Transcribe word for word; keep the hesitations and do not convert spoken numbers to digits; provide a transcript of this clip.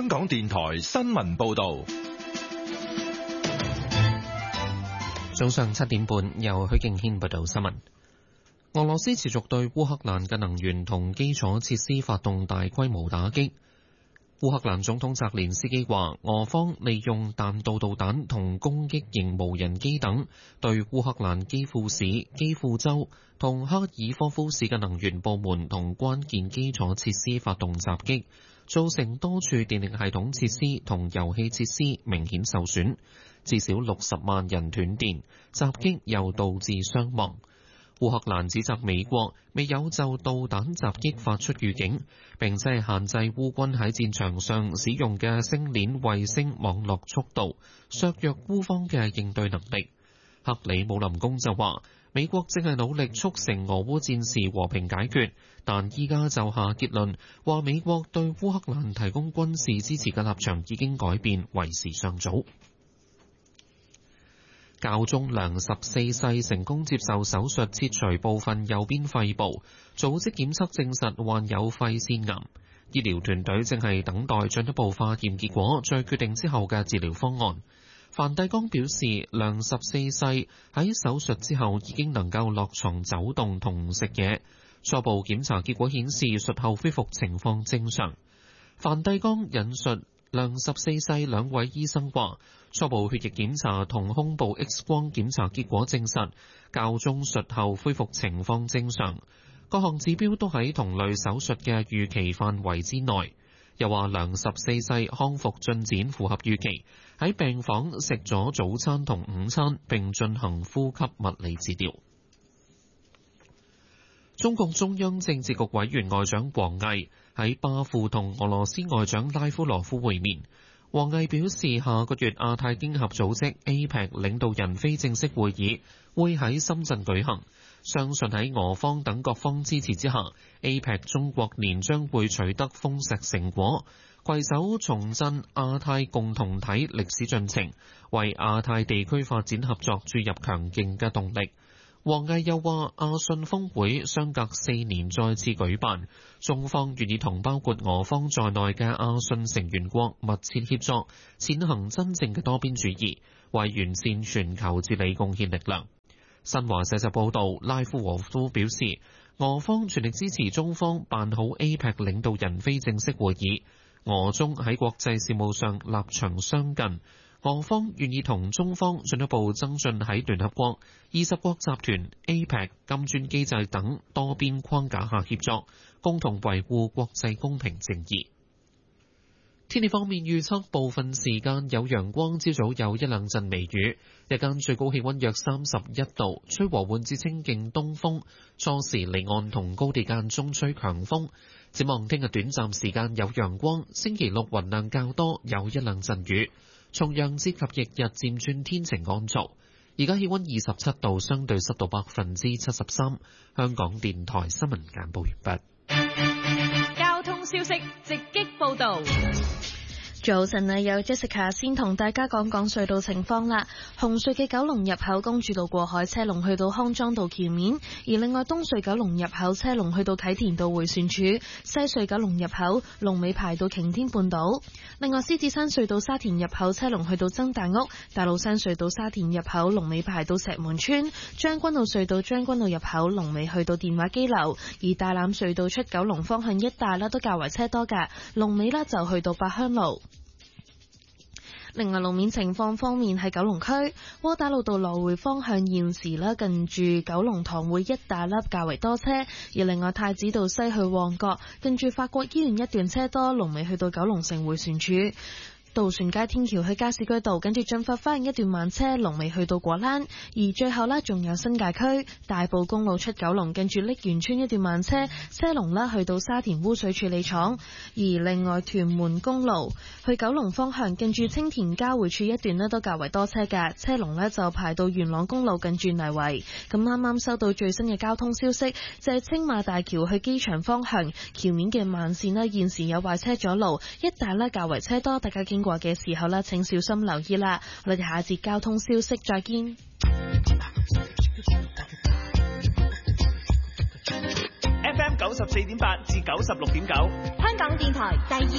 香港電台新聞報道。 早上七點半，由許敬軒報道新聞。俄羅斯持續對烏克蘭嘅能源同基礎設施發動大規模打擊。烏克蘭總統澤連斯基話，俄方利用彈道導彈同攻擊型無人機等，對烏克蘭基輔市、基輔州同哈爾科夫市嘅能源部門同關鍵基礎設施發動襲擊，造成多處電力系統設施同油氣設施明顯受損，至少六十萬人斷電，襲擊又導致傷亡。烏克蘭指責美國未有就導彈襲擊發出預警，並且限制烏軍喺戰場上使用嘅星鏈衛星網絡速度，削弱烏方嘅應對能力。克里姆林宮就話，美國正係努力促成俄烏戰事和平解決，但依家就下結論，話美國對烏克蘭提供軍事支持嘅立場已經改變，為時尚早。教宗良十四世成功接受手術切除部分右邊肺部，組織檢測證實患有肺腺癌。醫療團隊正係等待進一步化驗結果，再決定之後嘅治療方案。梵蒂岡表示，良十四世喺手術之後已經能夠落床走動同食嘢，初步檢查結果顯示術後恢復情況正常。梵蒂岡引述良十四世兩位醫生話，初步血液檢查同胸部 X 光檢查結果證實，教宗術後恢復情況正常，各項指標都喺同類手術嘅預期範圍之內。又話良十四世康復進展符合預期，喺病房食咗早餐同午餐，並進行呼吸物理治療。中共中央政治局委員外長王毅喺巴庫同俄羅斯外長拉夫羅夫會面。王毅表示，下個月亞太經合組織 A P E C 領導人非正式會議會喺深圳舉行，相信喺俄方等各方支持之下 ，A P E C 中國年將會取得豐碩成果，攜手重振亞太共同體歷史進程，為亞太地區發展合作注入強勁嘅動力。王毅又話，亞信峰會相隔四年再次舉辦，中方願意同包括俄方在內嘅亞信成員國密切協作，踐行真正嘅多邊主義，為完善全球治理貢獻力量。新華社就報道，拉夫羅夫表示，俄方全力支持中方辦好 A P E C 領導人非正式會議，俄中喺國際事務上立場相近。俄方願意同中方進一步增進喺聯合國、二十國集團、A P E C、金磚機制等多邊框架下協作，共同維護國際公平正義。天氣方面預測，部分時間有陽光，朝早有一兩陣微雨，日間最高氣溫約三十一度，吹和緩至清勁東風，初時離岸同高地間中吹強風。展望聽日短暫時間有陽光，星期六雲量較多，有一兩陣雨。重陽節及翌日漸轉天晴乾燥，而家氣溫二十七度，相對濕度百分之七十三。香港電台新聞簡報完畢。 交通消息直擊報道。 早晨啊，有 Jessica 先同大家講講隧道情況啦。紅隧嘅九龍入口公主道過海車龍去到康莊道橋面，而另外東隧九龍入口車龍去到啟田道迴旋處，西隧九龍入口龍尾排到擎天半島。另外獅子山隧道沙田入口車龍去到曾大屋，大老山隧道沙田入口龍尾排到石門村，將軍澳隧道將軍澳入口龍尾去到電話機樓，而大欖隧道出九龍方向一帶啦都較為車多㗎，龍尾啦就去到八鄉路。另外路面情況方面，喺九龍區窩打老道來回方向現時咧近住九龍塘會一帶粒較為多車，而另外太子道西去旺角近住法國醫院一段車多，龍尾去到九龍城迴旋處。渡船街天橋去加士居道，跟住進發花園一段慢車，龍尾去到果欄。而最後呢，仲有新界區大埔公路出九龍，跟住瀝源村一段慢車，車龍啦去到沙田污水處理廠。而另外屯門公路去九龍方向，跟住青田交匯處一段呢都較為多車㗎，車龍呢就排到元朗公路近住泥圍。咁啱啱收到最新嘅交通消息，就係青馬大橋去機場方向橋面嘅慢線呢，現時有壞車阻路，一帶呢較為車多，大家經過嘅時候呢，請小心留意啦。我哋下一節交通消息再見。 F M 九十四點八至九十六點九， 香港電台第二。